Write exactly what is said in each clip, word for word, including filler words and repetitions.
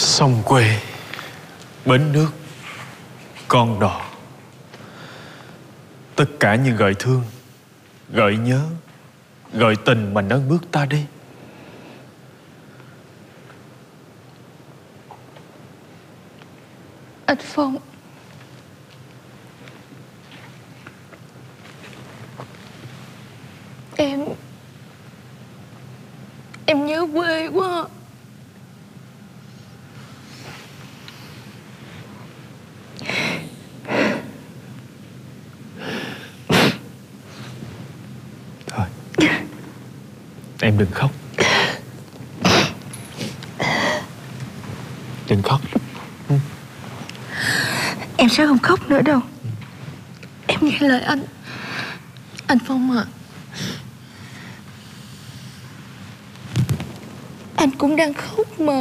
Sông quê, bến nước, con đò, tất cả như gợi thương, gợi nhớ, gợi tình mà nâng bước ta đi. Anh Phong, Em Em nhớ quê quá. Thôi, em đừng khóc. Đừng khóc. ừ. Em sẽ không khóc nữa đâu. Em nghe lời anh. Anh Phong à, anh cũng đang khóc mà.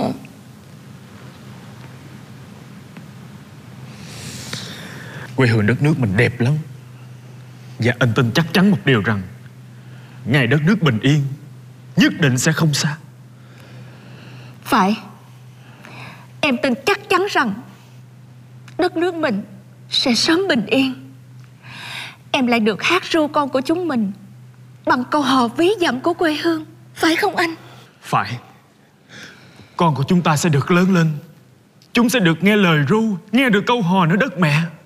Quê hương đất nước mình đẹp lắm. Và anh tin chắc chắn một điều rằng ngày đất nước bình yên nhất định sẽ không xa. Phải. Em tin chắc chắn rằng đất nước mình sẽ sớm bình yên. Em lại được hát ru con của chúng mình bằng câu hò ví dặm của quê hương. Phải không anh? Phải. Con của chúng ta sẽ được lớn lên. Chúng sẽ được nghe lời ru, nghe được câu hò nơi đất mẹ.